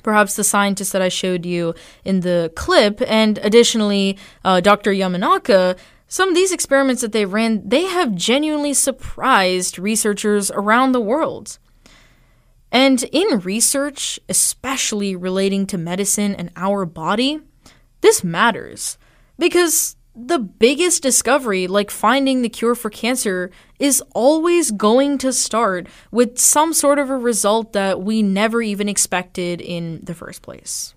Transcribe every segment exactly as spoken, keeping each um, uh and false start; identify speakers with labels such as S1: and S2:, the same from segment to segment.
S1: perhaps the scientist that I showed you in the clip, and additionally, uh, Doctor Yamanaka, some of these experiments that they ran, they have genuinely surprised researchers around the world. And in research, especially relating to medicine and our body, this matters. Because the biggest discovery, like finding the cure for cancer, is always going to start with some sort of a result that we never even expected in the first place.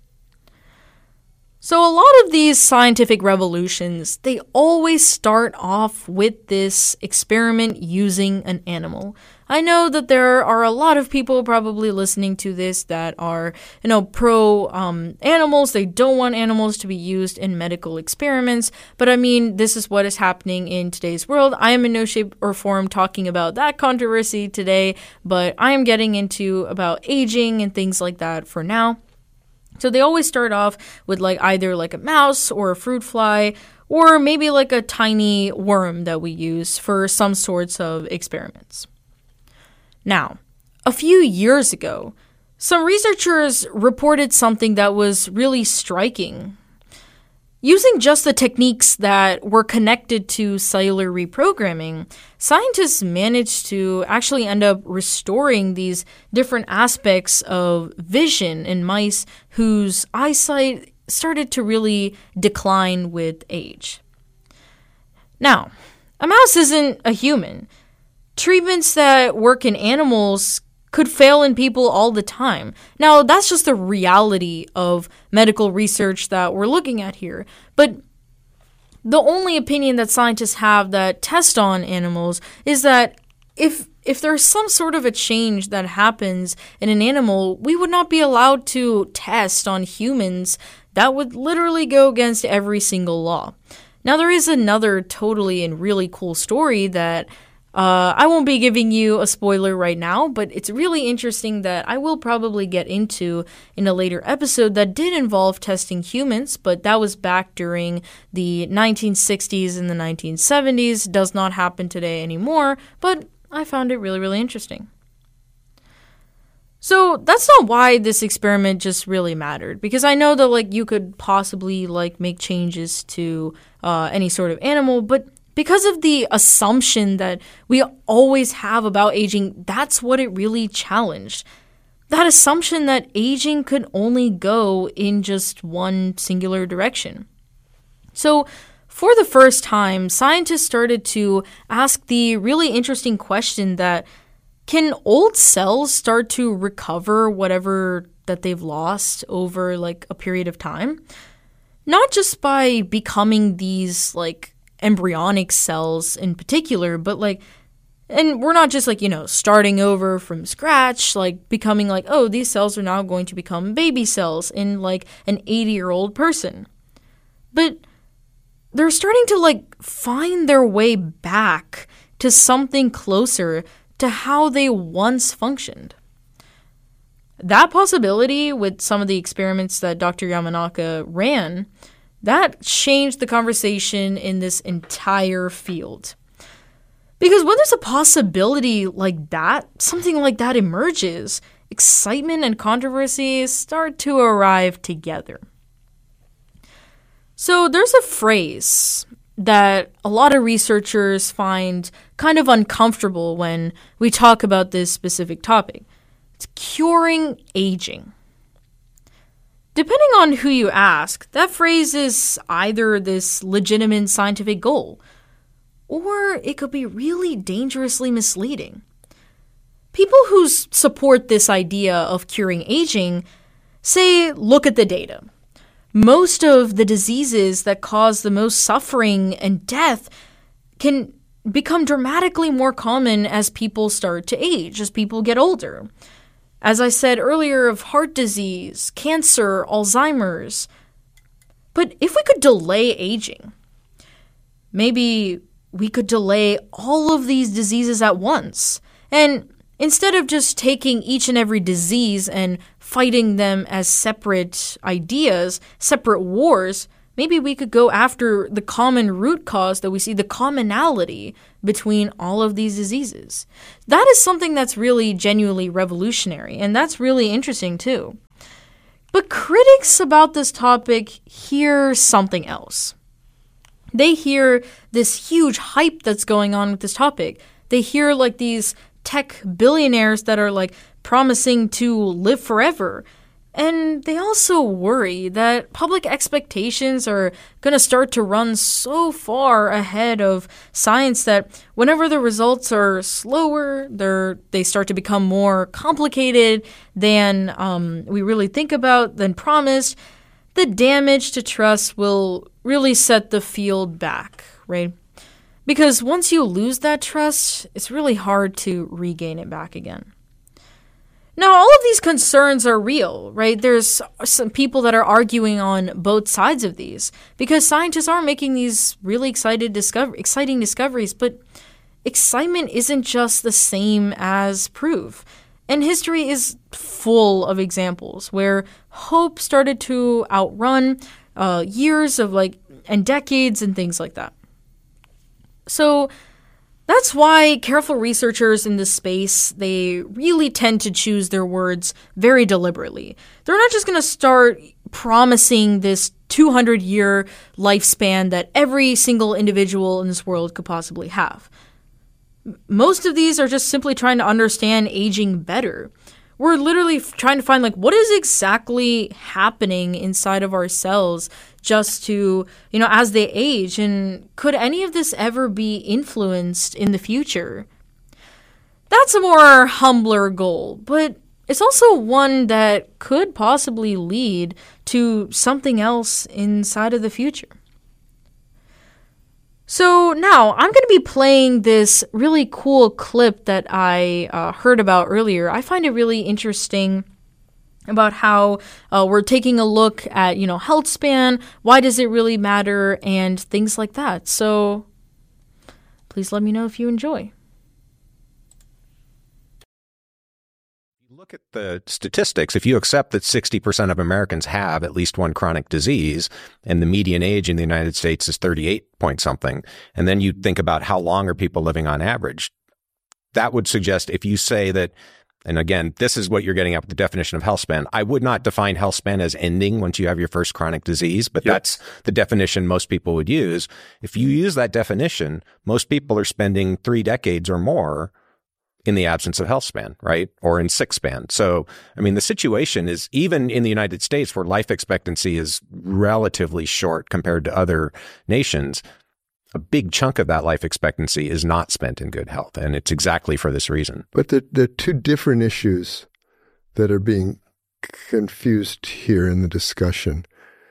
S1: So a lot of these scientific revolutions, they always start off with this experiment using an animal. I know that there are a lot of people probably listening to this that are, you know, pro um, animals. They don't want animals to be used in medical experiments. But I mean, this is what is happening in today's world. I am in no shape or form talking about that controversy today, but I am getting into about aging and things like that for now. So they always start off with like either like a mouse or a fruit fly, or maybe like a tiny worm that we use for some sorts of experiments. Now, a few years ago, some researchers reported something that was really striking. Using just the techniques that were connected to cellular reprogramming, scientists managed to actually end up restoring these different aspects of vision in mice whose eyesight started to really decline with age. Now, a mouse isn't a human. Treatments that work in animals could fail in people all the time. Now, that's just the reality of medical research that we're looking at here. But the only opinion that scientists have that test on animals is that if if there's some sort of a change that happens in an animal, we would not be allowed to test on humans. That would literally go against every single law. Now, there is another totally and really cool story that Uh, I won't be giving you a spoiler right now, but it's really interesting that I will probably get into in a later episode that did involve testing humans, but that was back during the nineteen sixties and the nineteen seventies. Does not happen today anymore, but I found it really, really interesting. So that's not why this experiment just really mattered, because I know that like you could possibly like make changes to uh, any sort of animal, but because of the assumption that we always have about aging, that's what it really challenged. That assumption that aging could only go in just one singular direction. So, for the first time, scientists started to ask the really interesting question that, can old cells start to recover whatever that they've lost over like a period of time? Not just by becoming these like embryonic cells in particular, but like, and we're not just like, you know, starting over from scratch, like becoming like, oh, these cells are now going to become baby cells in like an eighty-year-old person. But they're starting to like find their way back to something closer to how they once functioned. That possibility with some of the experiments that Doctor Yamanaka ran, that changed the conversation in this entire field. Because when there's a possibility like that, something like that emerges, excitement and controversy start to arrive together. So there's a phrase that a lot of researchers find kind of uncomfortable when we talk about this specific topic. It's curing aging. Depending on who you ask, that phrase is either this legitimate scientific goal, or it could be really dangerously misleading. People who s- support this idea of curing aging say, look at the data. Most of the diseases that cause the most suffering and death can become dramatically more common as people start to age, as people get older. As I said earlier, of heart disease, cancer, Alzheimer's. But if we could delay aging, maybe we could delay all of these diseases at once. And instead of just taking each and every disease and fighting them as separate ideas, separate wars, maybe we could go after the common root cause that we see, the commonality between all of these diseases. That is something that's really genuinely revolutionary, and that's really interesting too. But critics about this topic hear something else. They hear this huge hype that's going on with this topic. They hear like these tech billionaires that are like promising to live forever. And they also worry that public expectations are going to start to run so far ahead of science that whenever the results are slower, they're, they start to become more complicated than um, we really think about, than promised, the damage to trust will really set the field back, right? Because once you lose that trust, it's really hard to regain it back again. Now, all of these concerns are real, right? There's some people that are arguing on both sides of these because scientists are making these really excited discover- exciting discoveries, but excitement isn't just the same as proof. And history is full of examples where hope started to outrun uh, years of like and decades and things like that. So that's why careful researchers in this space, they really tend to choose their words very deliberately. They're not just going to start promising this two hundred year lifespan that every single individual in this world could possibly have. Most of these are just simply trying to understand aging better. We're literally trying to find like what is exactly happening inside of our cells just to, you know, as they age, and could any of this ever be influenced in the future? That's a more humbler goal, but it's also one that could possibly lead to something else inside of the future. So now I'm going to be playing this really cool clip that I uh, heard about earlier. I find it really interesting about how uh, we're taking a look at, you know, health span, why does it really matter, and things like that. So please let me know if you enjoy.
S2: Look at the statistics. If you accept that sixty percent of Americans have at least one chronic disease, and the median age in the United States is thirty-eight point something, and then you think about how long are people living on average, that would suggest if you say that, and again, this is what you're getting at with the definition of health span. I would not define health span as ending once you have your first chronic disease, but yep. That's the definition most people would use. If you use that definition, most people are spending three decades or more in the absence of health span, right? Or in sick span. So, I mean, the situation is, even in the United States where life expectancy is relatively short compared to other nations, a big chunk of that life expectancy is not spent in good health. And it's exactly for this reason.
S3: But there, there are two different issues that are being confused here in the discussion.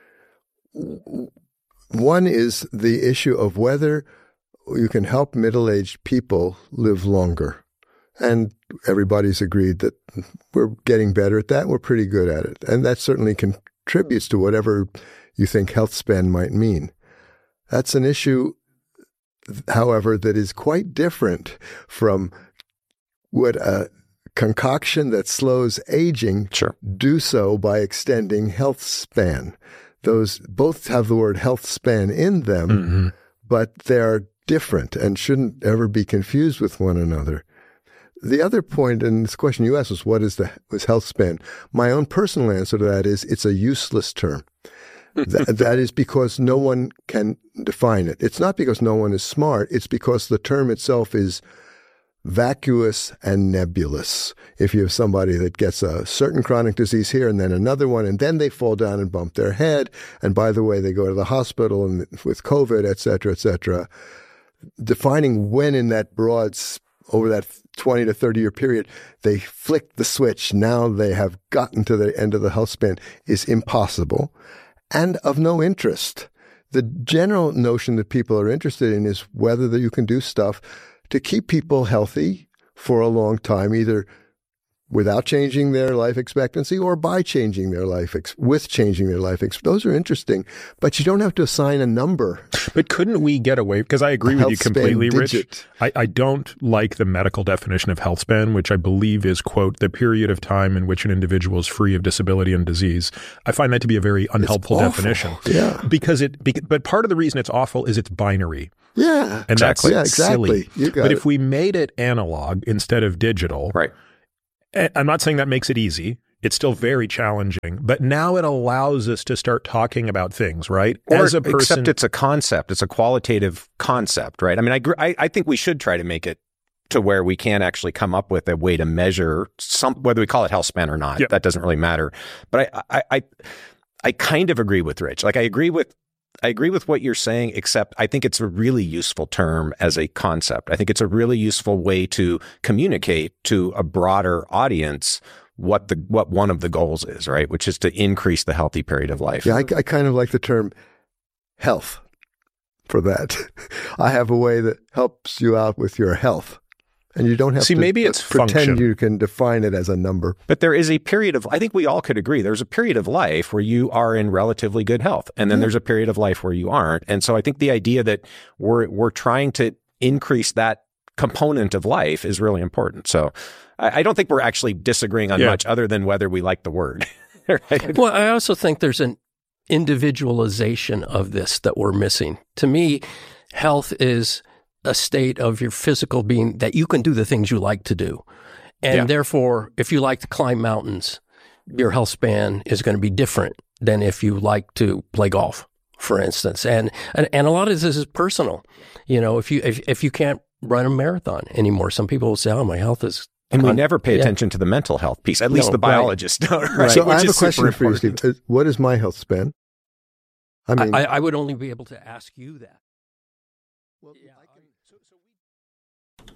S3: One is the issue of whether you can help middle-aged people live longer. And everybody's agreed that we're getting better at that. We're pretty good at it. And that certainly contributes to whatever you think health span might mean. That's an issue, however, that is quite different from what a concoction that slows aging
S2: sure.
S3: do so by extending health span. Those both have the word health span in them, mm-hmm. but they're different and shouldn't ever be confused with one another. The other point in this question you asked was, what is the was health span? My own personal answer to that is it's a useless term. that, that is because no one can define it. It's not because no one is smart. It's because the term itself is vacuous and nebulous. If you have somebody that gets a certain chronic disease here and then another one, and then they fall down and bump their head, and by the way, they go to the hospital and with COVID, et cetera, et cetera, defining when in that broad over that twenty to thirty year period, they flick the switch. Now they have gotten to the end of the health span is impossible and of no interest. The general notion that people are interested in is whether that you can do stuff to keep people healthy for a long time, either without changing their life expectancy or by changing their life, ex- with changing their life expectancy. Those are interesting, but you don't have to assign a number.
S4: But couldn't we get away, because I agree with you completely, Rich. I, I don't like the medical definition of health span, which I believe is, quote, the period of time in which an individual is free of disability and disease. I find that to be a very unhelpful definition.
S3: Yeah.
S4: Because it, but part of the reason it's awful is it's binary.
S3: Yeah.
S4: And
S3: exactly.
S4: that's
S3: yeah, exactly.
S4: silly.
S3: You got
S4: but
S3: it.
S4: if we made it analog instead of digital,
S2: right.
S4: I'm not saying that makes it easy. It's still very challenging, but now it allows us to start talking about things, right?
S2: Or,
S4: As a person,
S2: except it's a concept. It's a qualitative concept, right? I mean, I, I I think we should try to make it to where we can actually come up with a way to measure some, whether we call it health span or not. Yep. That doesn't really matter. But I, I I I kind of agree with Rich. Like I agree with I agree with what you're saying, except I think it's a really useful term as a concept. I think it's a really useful way to communicate to a broader audience what the what one of the goals is, right? Which is to increase the healthy period of life.
S3: Yeah, I, I kind of like the term health for that. I have a way that helps you out with your health. And you don't have
S4: See,
S3: to
S4: maybe it's
S3: pretend
S4: function.
S3: You can define it as a number.
S2: But there is a period of, I think we all could agree, there's a period of life where you are in relatively good health. And then yeah. there's a period of life where you aren't. And so I think the idea that we're we're trying to increase that component of life is really important. So I, I don't think we're actually disagreeing on yeah. much other than whether we like the word. Right?
S5: Well, I also think there's an individualization of this that we're missing. To me, health is a state of your physical being that you can do the things you like to do. And yeah. therefore, if you like to climb mountains, your health span is going to be different than if you like to play golf, for instance. And and, and a lot of this is personal. You know, if you if, if you can't run a marathon anymore, some people will say, oh, my health is...
S2: And we never pay yeah. attention to the mental health piece. At least no, the biologists
S5: right.
S2: don't. Right?
S5: Right.
S3: So
S2: Which
S3: I have
S2: is
S3: a question for you,
S2: important.
S3: Steve. What is my health span?
S5: I mean, I, I would only be able to ask you that.
S3: Well, yeah, I can, so, so we...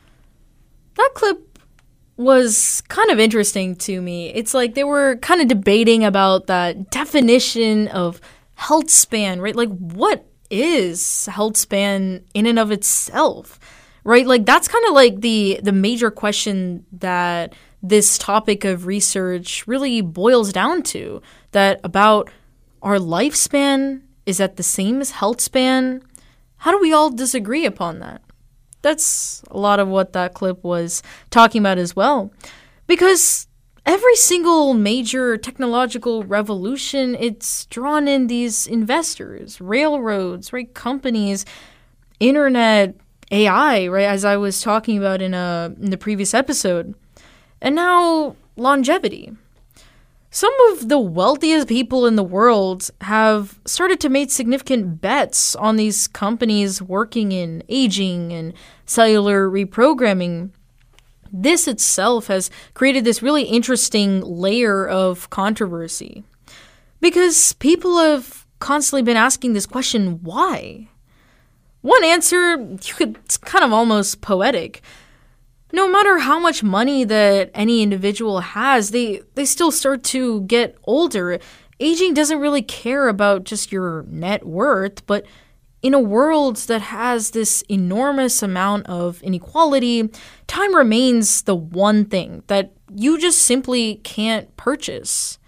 S1: That clip was kind of interesting to me. It's like they were kind of debating about that definition of health span, right? Like, what is health span in and of itself, right? Like, that's kind of like the the major question that this topic of research really boils down to, that about our lifespan, is that the same as health span? How do we all disagree upon that? That's a lot of what that clip was talking about as well. Because every single major technological revolution, it's drawn in these investors, railroads, right, companies, internet, A I, right, as I was talking about in, a, in the previous episode. And now longevity. Some of the wealthiest people in the world have started to make significant bets on these companies working in aging and cellular reprogramming. This itself has created this really interesting layer of controversy, because people have constantly been asking this question, why? One answer, you could, it's kind of almost poetic. No matter how much money that any individual has, they, they still start to get older. Aging doesn't really care about just your net worth, but in a world that has this enormous amount of inequality, time remains the one thing that you just simply can't purchase.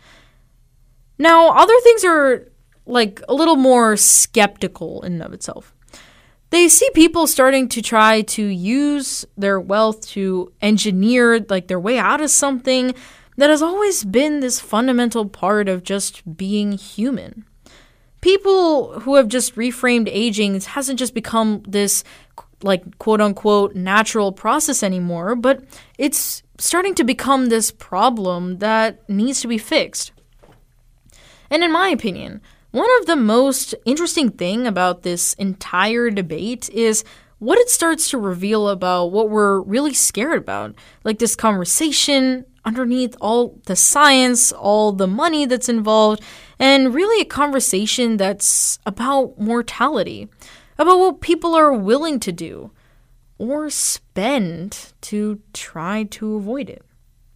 S1: Now, other things are like a little more skeptical in and of itself. They see people starting to try to use their wealth to engineer like their way out of something that has always been this fundamental part of just being human. People who have just reframed aging hasn't just become this like quote unquote natural process anymore, but it's starting to become this problem that needs to be fixed. And in my opinion, one of the most interesting thing about this entire debate is what it starts to reveal about what we're really scared about. Like this conversation underneath all the science, all the money that's involved, and really a conversation that's about mortality, about what people are willing to do or spend to try to avoid it.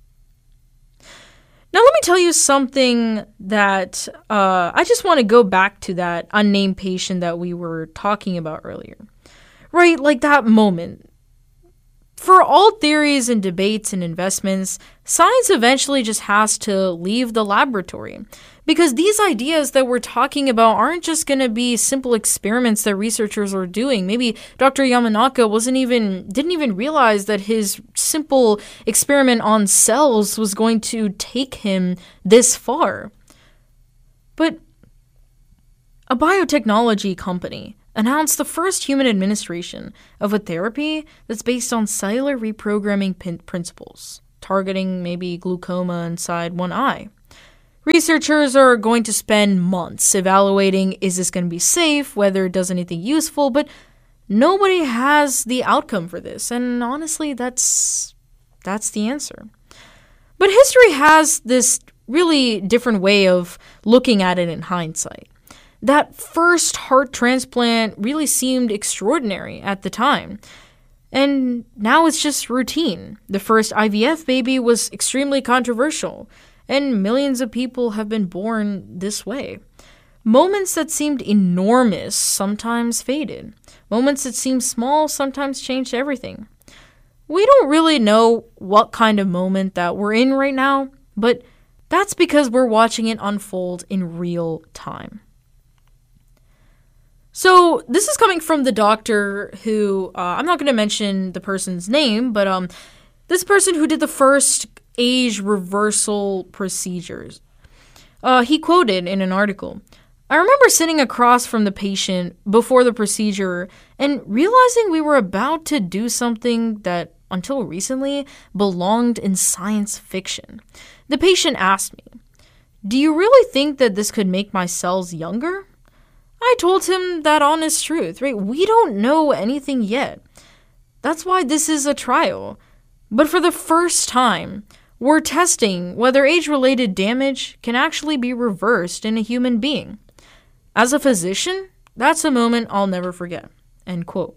S1: Now, let me tell you something that uh, I just want to go back to that unnamed patient that we were talking about earlier. Right? Like that moment. For all theories and debates and investments, science eventually just has to leave the laboratory. Because these ideas that we're talking about aren't just going to be simple experiments that researchers are doing. Maybe Doctor Yamanaka wasn't even didn't even realize that his simple experiment on cells was going to take him this far. But a biotechnology company announced the first human administration of a therapy that's based on cellular reprogramming pin- principles targeting maybe glaucoma inside one eye. Researchers are going to spend months evaluating, is this going to be safe, whether it does anything useful, but nobody has the outcome for this, and honestly, that's that's the answer. But history has this really different way of looking at it in hindsight. That first heart transplant really seemed extraordinary at the time, and now it's just routine. The first I V F baby was extremely controversial, and millions of people have been born this way. Moments that seemed enormous sometimes faded. Moments that seemed small sometimes changed everything. We don't really know what kind of moment that we're in right now, but that's because we're watching it unfold in real time. So this is coming from the doctor who, uh, I'm not going to mention the person's name, but um, this person who did the first age reversal procedures. Uh, he quoted in an article, "I remember sitting across from the patient before the procedure and realizing we were about to do something that, until recently, belonged in science fiction. The patient asked me, 'Do you really think that this could make my cells younger?' I told him that honest truth, right? We don't know anything yet. That's why this is a trial. But for the first time, we're testing whether age-related damage can actually be reversed in a human being. As a physician, that's a moment I'll never forget." End quote.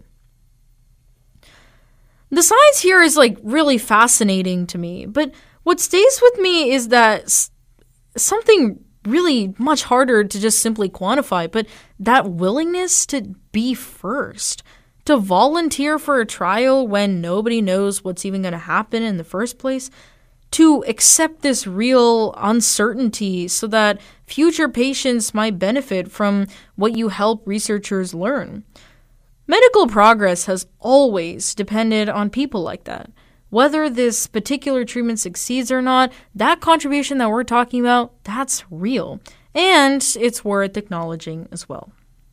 S1: The science here is like really fascinating to me, but what stays with me is that s- something really much harder to just simply quantify, but that willingness to be first, to volunteer for a trial when nobody knows what's even going to happen in the first place, to accept this real uncertainty so that future patients might benefit from what you help researchers learn. Medical progress has always depended on people like that. Whether this particular treatment succeeds or not, that contribution that we're talking about, that's real. And it's worth acknowledging as well.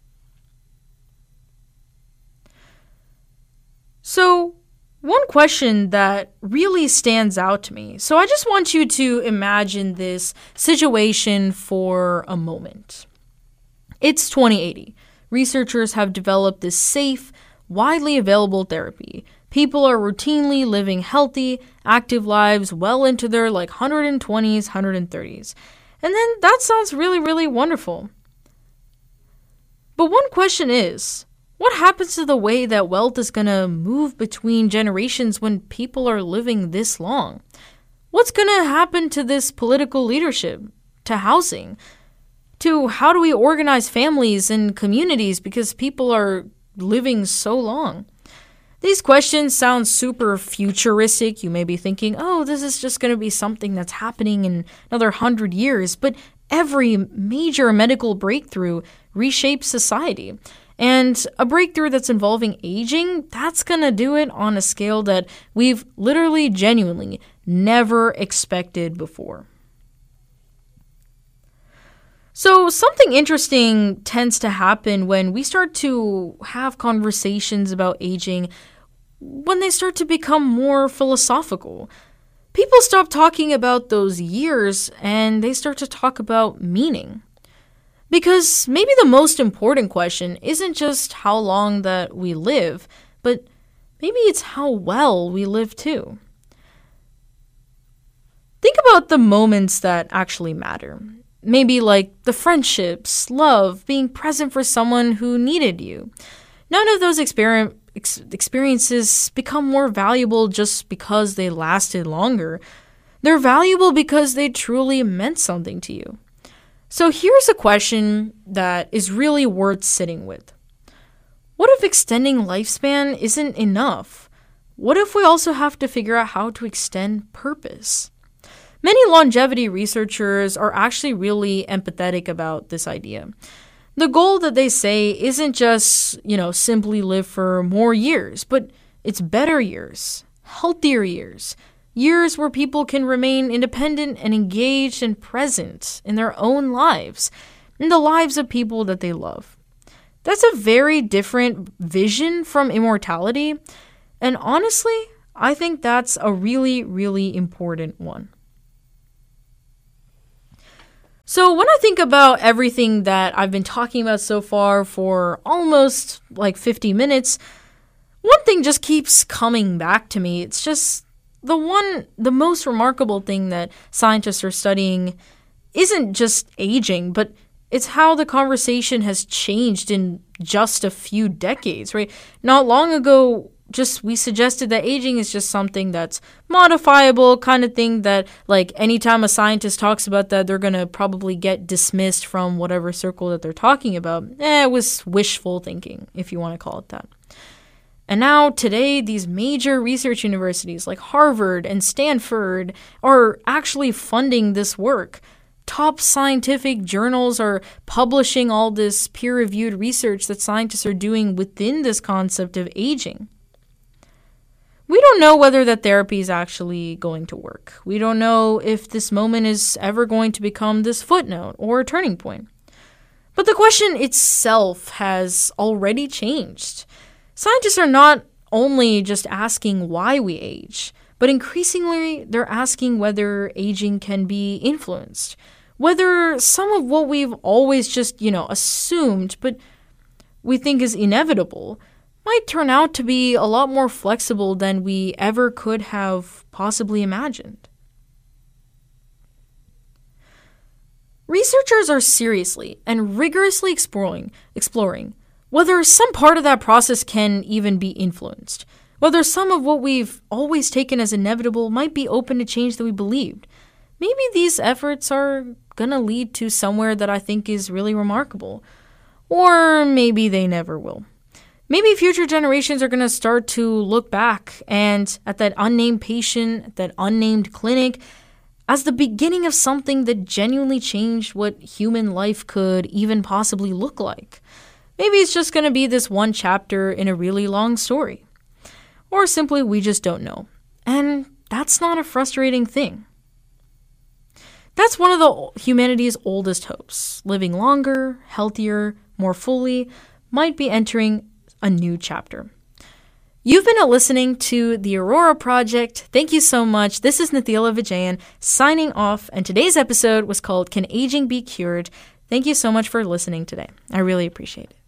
S1: So, one question that really stands out to me. So I just want you to imagine this situation for a moment. It's twenty eighty. Researchers have developed this safe, widely available therapy. People are routinely living healthy, active lives well into their like one hundred twenties, one hundred thirties. And then that sounds really, really wonderful. But one question is, what happens to the way that wealth is going to move between generations when people are living this long? What's going to happen to this political leadership, to housing, to how do we organize families and communities because people are living so long? These questions sound super futuristic. You may be thinking, oh, this is just going to be something that's happening in another hundred years. But every major medical breakthrough reshapes society. And a breakthrough that's involving aging, that's going to do it on a scale that we've literally, genuinely never expected before. So something interesting tends to happen when we start to have conversations about aging, when they start to become more philosophical. People stop talking about those years and they start to talk about meaning. Because maybe the most important question isn't just how long that we live, but maybe it's how well we live too. Think about the moments that actually matter. Maybe like the friendships, love, being present for someone who needed you. None of those exper- ex- experiences become more valuable just because they lasted longer. They're valuable because they truly meant something to you. So here's a question that is really worth sitting with. What if extending lifespan isn't enough? What if we also have to figure out how to extend purpose? Many longevity researchers are actually really empathetic about this idea. The goal that they say isn't just, you know, simply live for more years, but it's better years, healthier years, years where people can remain independent and engaged and present in their own lives, in the lives of people that they love. That's a very different vision from immortality, and honestly, I think that's a really, really important one. So when I think about everything that I've been talking about so far for almost like fifty minutes, one thing just keeps coming back to me. It's just the one, the most remarkable thing that scientists are studying isn't just aging, but it's how the conversation has changed in just a few decades, right? Not long ago, just we suggested that aging is just something that's modifiable, kind of thing that, like, anytime a scientist talks about that, they're going to probably get dismissed from whatever circle that they're talking about. Eh, it was wishful thinking, if you want to call it that. And now, today, these major research universities like Harvard and Stanford are actually funding this work. Top scientific journals are publishing all this peer-reviewed research that scientists are doing within this concept of aging. We don't know whether that therapy is actually going to work. We don't know if this moment is ever going to become this footnote or a turning point. But the question itself has already changed. Scientists are not only just asking why we age, but increasingly they're asking whether aging can be influenced. Whether some of what we've always just, you know, assumed, but we think is inevitable, might turn out to be a lot more flexible than we ever could have possibly imagined. Researchers are seriously and rigorously exploring, exploring whether some part of that process can even be influenced, whether some of what we've always taken as inevitable might be open to change that we believed. Maybe these efforts are going to lead to somewhere that I think is really remarkable. Or maybe they never will. Maybe future generations are going to start to look back and at that unnamed patient, that unnamed clinic, as the beginning of something that genuinely changed what human life could even possibly look like. Maybe it's just going to be this one chapter in a really long story. Or simply we just don't know. And that's not a frustrating thing. That's one of the humanity's oldest hopes. Living longer, healthier, more fully, might be entering a new chapter. You've been listening to the Aurora Project. Thank you so much. This is Nathila Vijayan signing off, and today's episode was called Can Aging Be Cured? Thank you so much for listening today. I really appreciate it.